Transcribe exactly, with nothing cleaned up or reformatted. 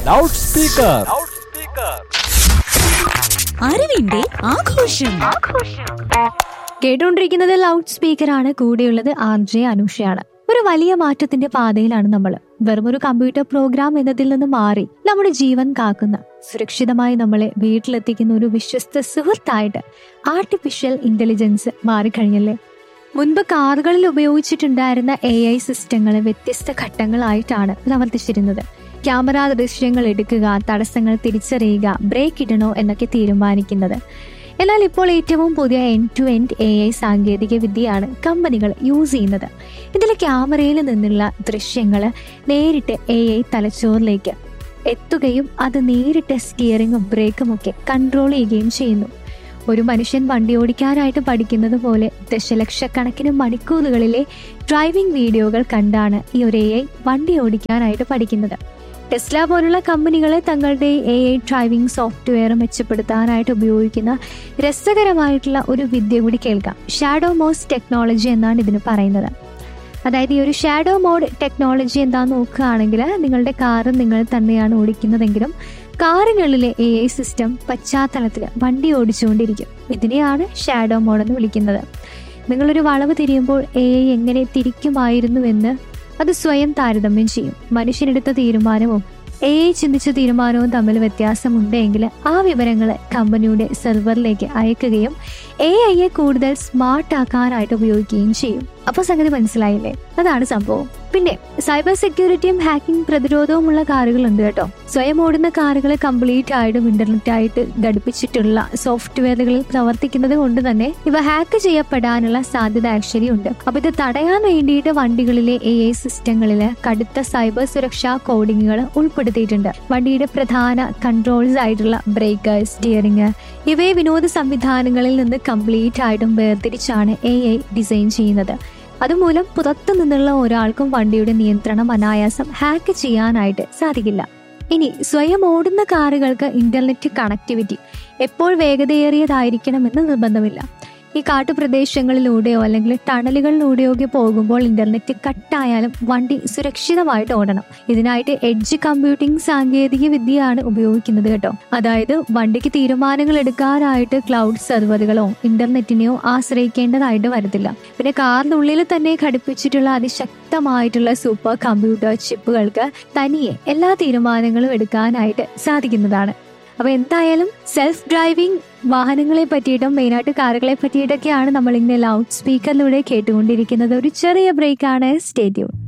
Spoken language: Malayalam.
Loud speaker. അറിവിന്റെ ആഘോഷം. കേട്ടുകൊണ്ടിരിക്കുന്നത് ലൗഡ് സ്പീക്കറാണ്. കൂടെയുള്ളത് ആർ ജെ അനുഷയാണ്. ഒരു വലിയ മാറ്റത്തിന്റെ പാതയിലാണ് നമ്മൾ. വെറുമൊരു കമ്പ്യൂട്ടർ പ്രോഗ്രാം എന്നതിൽ നിന്ന് മാറി നമ്മുടെ ജീവൻ കാക്കുന്ന, സുരക്ഷിതമായി നമ്മളെ വീട്ടിലെത്തിക്കുന്ന ഒരു വിശ്വസ്ത സുഹൃത്തായിട്ട് ആർട്ടിഫിഷ്യൽ ഇന്റലിജൻസ് മാറിക്കഴിഞ്ഞല്ലേ. മുൻപ് കാറുകളിൽ ഉപയോഗിച്ചിട്ടുണ്ടായിരുന്ന എ ഐ സിസ്റ്റങ്ങൾ വ്യത്യസ്ത ഘട്ടങ്ങളായിട്ടാണ് പ്രവർത്തിച്ചിരുന്നത്. ക്യാമറ ദൃശ്യങ്ങൾ എടുക്കുക, തടസ്സങ്ങൾ തിരിച്ചറിയുക, ബ്രേക്ക് ഇടണോ എന്നൊക്കെ തീരുമാനിക്കുന്നത്. എന്നാൽ ഇപ്പോൾ ഏറ്റവും പുതിയ end to end A I സാങ്കേതിക വിദ്യയാണ് കമ്പനികൾ യൂസ് ചെയ്യുന്നത്. ഇതിലെ ക്യാമറയിൽ നിന്നുള്ള ദൃശ്യങ്ങൾ നേരിട്ട് എ ഐ തലച്ചോറിലേക്ക് എത്തുകയും അത് നേരിട്ട് സ്റ്റിയറിങ്ങും ബ്രേക്കും ഒക്കെ കൺട്രോൾ ചെയ്യുകയും ചെയ്യുന്നു. ഒരു മനുഷ്യൻ വണ്ടി ഓടിക്കാനായിട്ട് പഠിക്കുന്നത് പോലെ ദശലക്ഷക്കണക്കിന് മണിക്കൂറുകളിലെ ഡ്രൈവിംഗ് വീഡിയോകൾ കണ്ടാണ് ഈ ഒരു എ ഐ വണ്ടി ഓടിക്കാനായിട്ട് പഠിക്കുന്നത്. ടെസ്ല പോലുള്ള കമ്പനികൾ തങ്ങളുടെ എ ഐ ഡ്രൈവിംഗ് സോഫ്റ്റ്വെയർ മെച്ചപ്പെടുത്താനായിട്ട് ഉപയോഗിക്കുന്ന രസകരമായിട്ടുള്ള ഒരു വിദ്യ കൂടി കേൾക്കാം. ഷാഡോ മോഡ് ടെക്നോളജി എന്നാണ് ഇതിന് പറയുന്നത്. അതായത് ഈ ഒരു ഷാഡോ മോഡ് ടെക്നോളജി എന്താന്ന് നോക്കുകയാണെങ്കിൽ, നിങ്ങളുടെ കാറ് നിങ്ങൾ തന്നെയാണ് ഓടിക്കുന്നതെങ്കിലും കാറുകളിലെ എ ഐ സിസ്റ്റം പശ്ചാത്തലത്തിൽ വണ്ടി ഓടിച്ചുകൊണ്ടിരിക്കും. ഇതിനെയാണ് ഷാഡോ മോഡ് എന്ന് വിളിക്കുന്നത്. നിങ്ങളൊരു വളവ് തിരിയുമ്പോൾ എ ഐ എങ്ങനെ തിരിക്കുമായിരുന്നുവെന്ന് അത് സ്വയം താരതമ്യം ചെയ്യും. മനുഷ്യനെടുത്ത തീരുമാനവും എ ഐ ചിന്തിച്ച തീരുമാനവും തമ്മിൽ വ്യത്യാസമുണ്ടെങ്കിൽ ആ വിവരങ്ങൾ കമ്പനിയുടെ സെർവറിലേക്ക് അയക്കുകയും എ ഐയെ കൂടുതൽ സ്മാർട്ട് ആക്കാനായിട്ട് ഉപയോഗിക്കുകയും ചെയ്യും. അപ്പൊ സംഗതി മനസ്സിലായില്ലേ? അതാണ് സംഭവം. പിന്നെ സൈബർ സെക്യൂരിറ്റിയും ഹാക്കിംഗ് പ്രതിരോധവുമുള്ള കാറുകളുണ്ട് കേട്ടോ. സ്വയം ഓടുന്ന കാറുകൾ കംപ്ലീറ്റ് ആയിട്ടും ഇന്റർനെറ്റ് ആയിട്ട് ഘടിപ്പിച്ചിട്ടുള്ള സോഫ്റ്റ്വെയറുകളിൽ പ്രവർത്തിക്കുന്നത് കൊണ്ട് തന്നെ ഇവ ഹാക്ക് ചെയ്യപ്പെടാനുള്ള സാധ്യത ആക്ച്വലി ഉണ്ട്. അപ്പൊ ഇത് തടയാൻ വേണ്ടിയിട്ട് വണ്ടികളിലെ എ ഐ സിസ്റ്റങ്ങളിൽ കടുത്ത സൈബർ സുരക്ഷാ കോഡിങ്ങുകൾ ഉൾപ്പെടുത്തിയിട്ടുണ്ട്. വണ്ടിയുടെ പ്രധാന കൺട്രോൾസ് ആയിട്ടുള്ള ബ്രേക്ക്, സ്റ്റിയറിംഗ് ഇവയെ വിനോദ സംവിധാനങ്ങളിൽ നിന്ന് കംപ്ലീറ്റ് ആയിട്ടും വേർതിരിച്ചാണ് എ ഐ ഡിസൈൻ ചെയ്യുന്നത്. അതുമൂലം പുറത്തു നിന്നുള്ള ഒരാൾക്കും വണ്ടിയുടെ നിയന്ത്രണം അനായാസം ഹാക്ക് ചെയ്യാനായിട്ട് സാധിക്കില്ല. ഇനി സ്വയം ഓടുന്ന കാറുകൾക്ക് ഇന്റർനെറ്റ് കണക്ടിവിറ്റി എപ്പോൾ വേഗതയേറിയതായിരിക്കണമെന്ന് നിർബന്ധമില്ല. ഈ കാട്ടുപ്രദേശങ്ങളിലൂടെയോ അല്ലെങ്കിൽ ടണലുകളിലൂടെയോ ഒക്കെ പോകുമ്പോൾ ഇന്റർനെറ്റ് കട്ടായാലും വണ്ടി സുരക്ഷിതമായിട്ട് ഓടണം. ഇതിനായിട്ട് എഡ്ജ് കമ്പ്യൂട്ടിംഗ് സാങ്കേതിക വിദ്യയാണ് ഉപയോഗിക്കുന്നത് കേട്ടോ. അതായത് വണ്ടിക്ക് തീരുമാനങ്ങൾ എടുക്കാനായിട്ട് ക്ലൗഡ് സെർവറുകളോ ഇന്റർനെറ്റിനെയോ ആശ്രയിക്കേണ്ടതായിട്ട് വരത്തില്ല. പിന്നെ കാറിനുള്ളിൽ തന്നെ ഘടിപ്പിച്ചിട്ടുള്ള അതിശക്തമായിട്ടുള്ള സൂപ്പർ കമ്പ്യൂട്ടർ ചിപ്പുകൾക്ക് തനിയെ എല്ലാ തീരുമാനങ്ങളും എടുക്കാനായിട്ട് സാധിക്കുന്നതാണ്. അപ്പൊ എന്തായാലും സെൽഫ് ഡ്രൈവിംഗ് വാഹനങ്ങളെ പറ്റിയിട്ടും മെയിനായിട്ട് കാറുകളെ പറ്റിയിട്ടൊക്കെയാണ് നമ്മൾ ഇങ്ങനെ ലൗഡ് സ്പീക്കറിലൂടെ കേട്ടുകൊണ്ടിരിക്കുന്നത്. ഒരു ചെറിയ ബ്രേക്കാണ്. Stay tune.